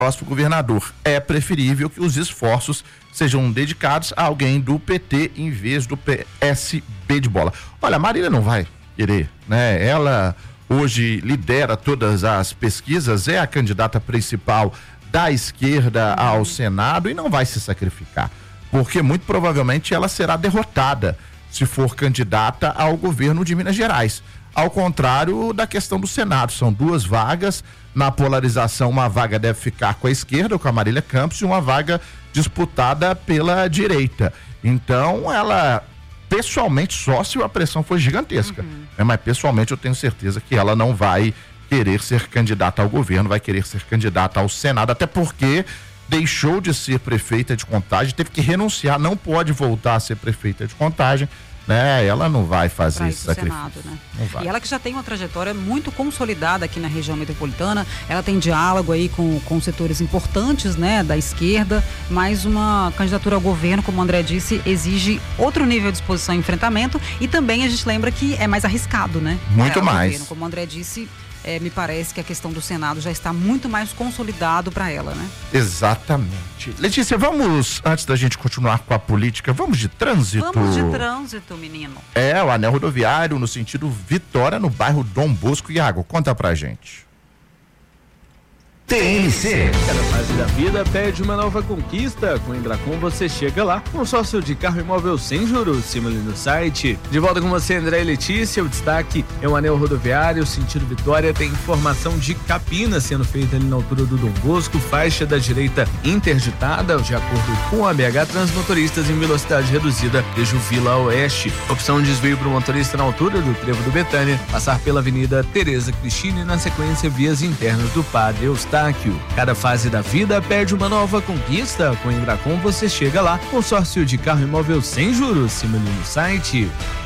próximo governador. É preferível que os esforços sejam dedicados a alguém do PT em vez do PSB de bola. Olha, a Marília não vai querer, né? Ela hoje lidera todas as pesquisas, é a candidata principal da esquerda ao Senado e não vai se sacrificar, porque muito provavelmente ela será derrotada se for candidata ao governo de Minas Gerais. Ao contrário da questão do Senado, são 2 vagas, na polarização uma vaga deve ficar com a esquerda, com a Marília Campos, e uma vaga disputada pela direita. Então ela, pessoalmente, só se a pressão for gigantesca, mas pessoalmente eu tenho certeza que ela não vai querer ser candidata ao governo, vai querer ser candidata ao Senado, até porque deixou de ser prefeita de Contagem, teve que renunciar, não pode voltar a ser prefeita de Contagem, né? Ela não vai fazer esse sacrifício. Senado, né? E ela que já tem uma trajetória muito consolidada aqui na região metropolitana, ela tem diálogo aí com setores importantes, né, da esquerda, mas uma candidatura ao governo, como o André disse, exige outro nível de disposição e enfrentamento, e também a gente lembra que é mais arriscado, né? Muito mais. Governo, como o André disse, me parece que a questão do Senado já está muito mais consolidado para ela, né? Exatamente. Letícia, vamos, antes da gente continuar com a política, vamos de trânsito? Vamos de trânsito, menino. O anel rodoviário no sentido Vitória, no bairro Dom Bosco. Iago, conta pra gente. TNC. Cada fase da vida pede uma nova conquista. Com o Embracon você chega lá. Consórcio de carro imóvel sem juros. Simule no site. De volta com você, André e Letícia. O destaque é o anel rodoviário sentido Vitória. Tem informação de capina sendo feita ali na altura do Dom Bosco. Faixa da direita interditada, de acordo com a BH Transmotoristas em velocidade reduzida desde o Vila Oeste. Opção de desvio para o motorista na altura do Trevo do Betânia. Passar pela Avenida Tereza Cristina e na sequência vias internas do Padre Eustáquio. Cada fase da vida pede uma nova conquista. Com o Embracon você chega lá. Consórcio de carro imóvel sem juros. Simule no site.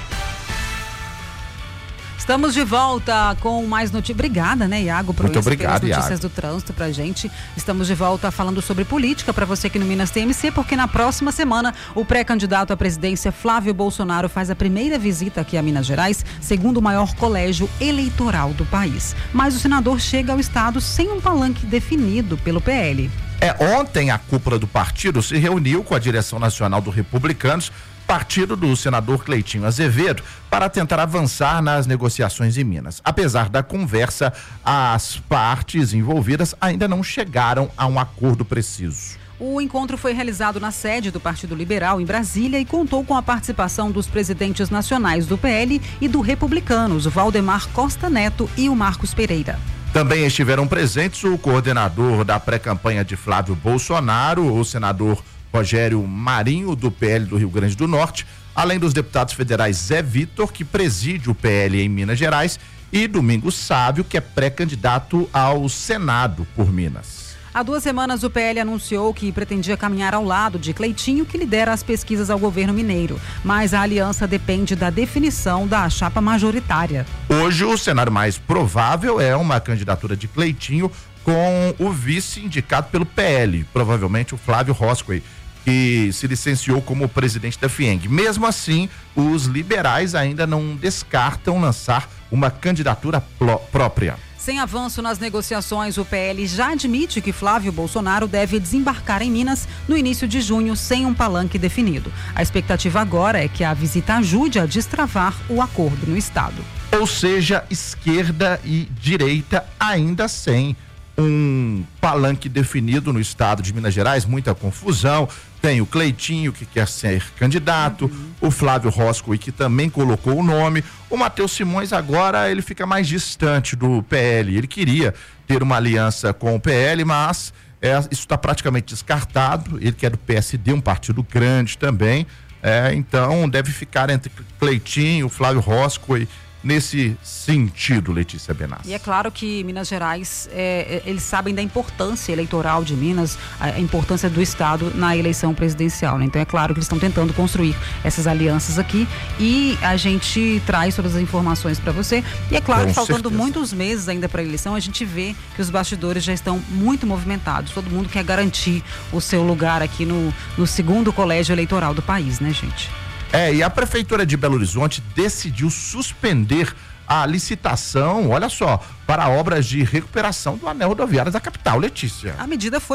Estamos de volta com mais notícias. Obrigada, né, Iago, por Muito obrigado, notícias Iago. do trânsito pra gente. Estamos de volta falando sobre política para você aqui no Minas TMC, porque na próxima semana o pré-candidato à presidência Flávio Bolsonaro faz a primeira visita aqui a Minas Gerais, segundo o maior colégio eleitoral do país. Mas o senador chega ao estado sem um palanque definido pelo PL. Ontem a cúpula do partido se reuniu com a direção nacional do Republicanos, partido do senador Cleitinho Azevedo, para tentar avançar nas negociações em Minas. Apesar da conversa, as partes envolvidas ainda não chegaram a um acordo preciso. O encontro foi realizado na sede do Partido Liberal, em Brasília, e contou com a participação dos presidentes nacionais do PL e do Republicanos, o Valdemar Costa Neto e o Marcos Pereira. Também estiveram presentes o coordenador da pré-campanha de Flávio Bolsonaro, o senador Rogério Marinho, do PL do Rio Grande do Norte, além dos deputados federais Zé Vitor, que preside o PL em Minas Gerais, e Domingos Sávio, que é pré-candidato ao Senado por Minas. Há 2 semanas, o PL anunciou que pretendia caminhar ao lado de Cleitinho, que lidera as pesquisas ao governo mineiro. Mas a aliança depende da definição da chapa majoritária. Hoje, o cenário mais provável é uma candidatura de Cleitinho com o vice indicado pelo PL, provavelmente o Flávio Roscoe, que se licenciou como presidente da FIENG. Mesmo assim, os liberais ainda não descartam lançar uma candidatura própria. Sem avanço nas negociações, o PL já admite que Flávio Bolsonaro deve desembarcar em Minas no início de junho sem um palanque definido. A expectativa agora é que a visita ajude a destravar o acordo no estado. Ou seja, esquerda e direita ainda sem um palanque definido no estado de Minas Gerais, muita confusão. Tem o Cleitinho, que quer ser candidato, o Flávio Roscoe, que também colocou o nome. O Matheus Simões agora ele fica mais distante do PL. Ele queria ter uma aliança com o PL, mas isso está praticamente descartado. Ele que é do PSD, um partido grande também. Então deve ficar entre Cleitinho, Flávio Roscoe, nesse sentido, Letícia Benassi. E é claro que Minas Gerais, eles sabem da importância eleitoral de Minas, a importância do estado na eleição presidencial, né? Então é claro que eles estão tentando construir essas alianças aqui e a gente traz todas as informações para você. E é claro que faltando muitos meses ainda para a eleição, a gente vê que os bastidores já estão muito movimentados. Todo mundo quer garantir o seu lugar aqui no segundo colégio eleitoral do país, né, gente? E a Prefeitura de Belo Horizonte decidiu suspender a licitação, olha só, para obras de recuperação do anel rodoviário da capital, Letícia. A medida foi